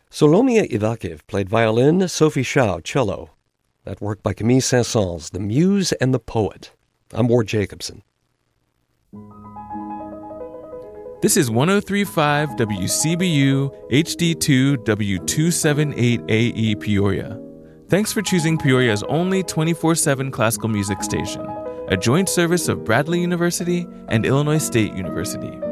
Solomia Ivakiv played violin, Sophie Shao cello. That work by Camille Saint-Saëns, The Muse and the Poet. I'm Ward Jacobson. This is 103.5 WCBU HD2 W278AE Peoria. Thanks for choosing Peoria's only 24/7 classical music station, a joint service of Bradley University and Illinois State University.